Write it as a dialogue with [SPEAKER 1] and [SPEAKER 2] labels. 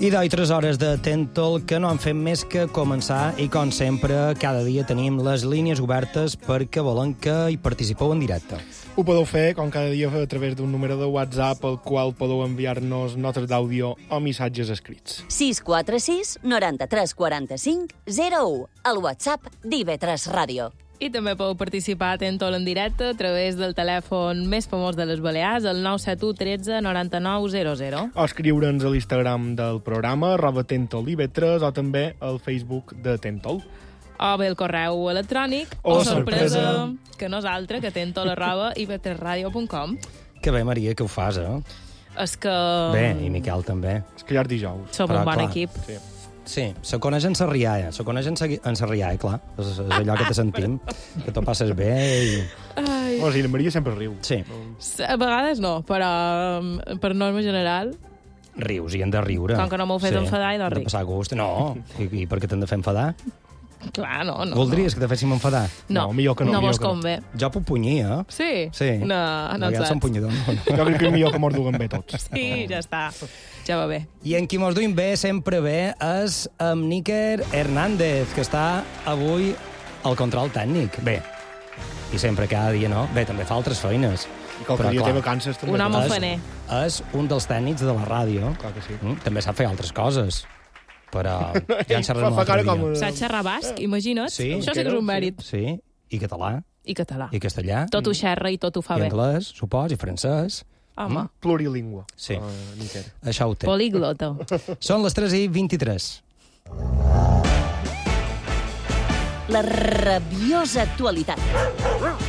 [SPEAKER 1] I 3 hores de Tentol que no han fet més que començar i, com sempre, cada dia tenim les línies obertes perquè volen que hi participeu en directe.
[SPEAKER 2] Ho podeu fer, com cada dia, a través d'un número de WhatsApp al qual podeu enviar-nos notes d'àudio o missatges escrits.
[SPEAKER 3] 646 93 45 01, el WhatsApp d'IV3 Ràdio.
[SPEAKER 4] I també podeu participar a Tentol en directe a través del telèfon més famós de les Balears, el 971 13 99 00.
[SPEAKER 2] O escriure'ns a l'Instagram del programa, @TentolIV3, o també al Facebook de Tentol.
[SPEAKER 4] O bé el correu electrònic,
[SPEAKER 2] o sorpresa,
[SPEAKER 4] que no és altre que tentol@iv3radio.com.
[SPEAKER 1] Que bé, Maria, que ho fas, eh?
[SPEAKER 4] És que...
[SPEAKER 1] Bé, i Miquel també.
[SPEAKER 2] És que ja és dijous.
[SPEAKER 4] Som
[SPEAKER 1] Però,
[SPEAKER 4] un bon
[SPEAKER 1] clar,
[SPEAKER 4] equip.
[SPEAKER 2] Sí.
[SPEAKER 1] Sí, se coneix en Sarrià, se coneix en Sarrià, clar. És allò que te sentim, que t'ho passes bé i...
[SPEAKER 4] Ai.
[SPEAKER 2] O sigui, la Maria sempre riu.
[SPEAKER 1] Sí,
[SPEAKER 4] A vegades no, però per norma general...
[SPEAKER 1] rius, i hem de riure.
[SPEAKER 4] Com que no m'ho fes enfadar, i no
[SPEAKER 1] Hem de
[SPEAKER 4] ric.
[SPEAKER 1] passar gust. No, i per què t'hem de fer enfadar?
[SPEAKER 4] Clar, no.
[SPEAKER 1] Voldries que te féssim enfadar?
[SPEAKER 4] No,
[SPEAKER 2] millor que no,
[SPEAKER 4] no
[SPEAKER 2] millor
[SPEAKER 4] vos
[SPEAKER 2] que no.
[SPEAKER 4] convé.
[SPEAKER 1] Jo puc punyir, eh?
[SPEAKER 4] Sí?
[SPEAKER 1] Sí.
[SPEAKER 4] No
[SPEAKER 1] ja
[SPEAKER 4] ets
[SPEAKER 1] som punyadors. No.
[SPEAKER 2] Jo crec que és millor que mos duguen bé tots.
[SPEAKER 4] Sí, ja està. Ja va bé.
[SPEAKER 1] I en qui mos duim bé, sempre bé, és amb Níker Hernández, que està avui al control tècnic. Bé, i sempre, cada dia, no? Bé, també fa altres feines.
[SPEAKER 2] I qualque dia té vacances també.
[SPEAKER 4] Un home
[SPEAKER 1] És-
[SPEAKER 4] faner.
[SPEAKER 1] És un dels tècnics de la ràdio.
[SPEAKER 2] Clar que sí.
[SPEAKER 1] També sap fer altres coses, però ja en xerrarem
[SPEAKER 2] Fa cara
[SPEAKER 1] l'altre
[SPEAKER 2] com...
[SPEAKER 1] dia.
[SPEAKER 4] Saps xerrar basc, imagina't?
[SPEAKER 1] Sí.
[SPEAKER 4] Això sí que és un mèrit.
[SPEAKER 1] Sí, i català,
[SPEAKER 4] I català.
[SPEAKER 1] i castellà,
[SPEAKER 4] Tot ho xerra i tot ho fa
[SPEAKER 1] i
[SPEAKER 4] bé.
[SPEAKER 1] anglès, supos, i francès.
[SPEAKER 4] Home,
[SPEAKER 2] Plurilingüe.
[SPEAKER 1] Sí.
[SPEAKER 2] Níker.
[SPEAKER 1] Això ho té.
[SPEAKER 4] poliglota.
[SPEAKER 1] Són les 3:23.
[SPEAKER 3] La rabiosa actualitat.